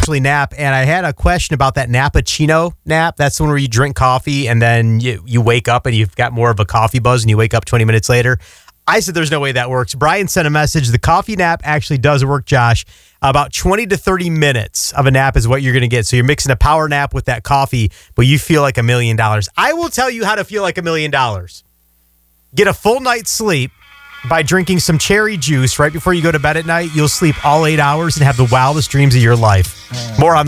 actually nap, and I had a question about that Nappuccino nap. That's the one where you drink coffee and then you wake up and you've got more of a coffee buzz and you wake up 20 minutes later. I said there's no way that works. Brian sent a message. The coffee nap actually does work, Josh. About 20 to 30 minutes of a nap is what you're going to get. So you're mixing a power nap with that coffee, but you feel like $1 million. I will tell you how to feel like $1 million. Get a full night's sleep by drinking some cherry juice right before you go to bed at night. You'll sleep all 8 hours and have the wildest dreams of your life. More on